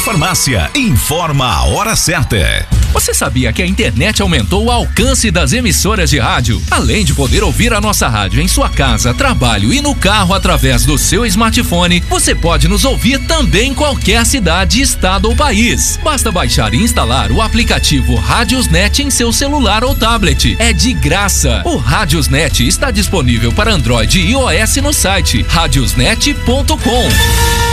Farmácia informa a hora certa. Você sabia que a internet aumentou o alcance das emissoras de rádio? Além de poder ouvir a nossa rádio em sua casa, trabalho e no carro através do seu smartphone, você pode nos ouvir também em qualquer cidade, estado ou país. Basta baixar e instalar o aplicativo Radiosnet em seu celular ou tablet. É de graça. O Radiosnet está disponível para Android e iOS no site radiosnet.com.